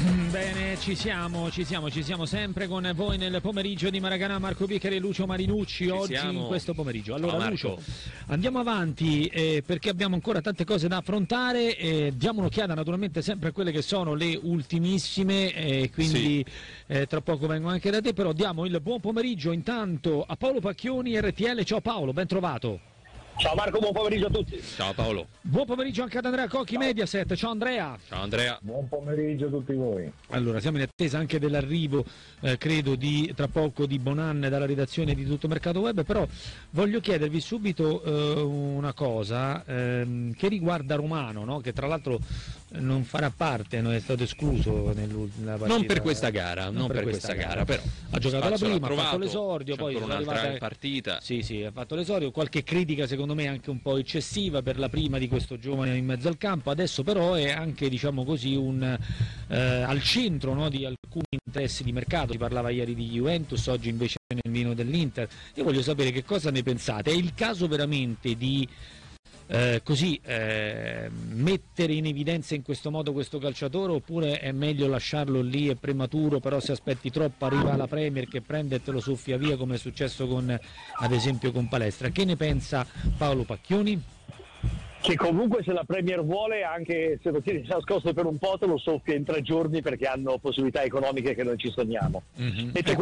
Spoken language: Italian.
Bene, ci siamo sempre con voi nel pomeriggio di Maracanã. Marco Vicari e Lucio Marinucci oggi in questo pomeriggio. Allora, ciao, Lucio, andiamo avanti perché abbiamo ancora tante cose da affrontare. Diamo un'occhiata naturalmente sempre a quelle che sono le ultimissime, quindi tra poco vengo anche da te, però diamo il buon pomeriggio intanto a Paolo Pacchioni, RTL. Ciao Paolo, ben trovato. Ciao Marco, buon pomeriggio a tutti. Ciao Paolo. Buon pomeriggio anche ad Andrea Cocchi, ciao. Mediaset. Ciao Andrea. Ciao Andrea. Buon pomeriggio a tutti voi. Allora, siamo in attesa anche dell'arrivo, credo, tra poco di Bonan dalla redazione di Tutto Mercato Web, però voglio chiedervi subito una cosa che riguarda Romano, no? Che tra l'altro non farà parte, non è stato escluso nella partita. Non per questa gara, non per questa gara, però ha giocato la prima, ha fatto l'esordio, c'è poi ancora un'altra partita. Sì, ha fatto l'esordio, qualche critica secondo me anche un po' eccessiva per la prima di questo giovane in mezzo al campo, adesso però è anche, diciamo così, al centro, no, di alcuni interessi di mercato. Si parlava ieri di Juventus, oggi invece nel mirino dell'Inter. Io voglio sapere che cosa ne pensate. È il caso veramente di mettere in evidenza in questo modo questo calciatore, oppure è meglio lasciarlo lì, è prematuro, però se aspetti troppo arriva la Premier che prende e te lo soffia via, come è successo ad esempio con Palestra? Che ne pensa Paolo Pacchioni? Che comunque se la Premier vuole, anche se lo tieni nascosto per un po', te lo soffia in 3 giorni perché hanno possibilità economiche che noi ci sogniamo. Mm-hmm.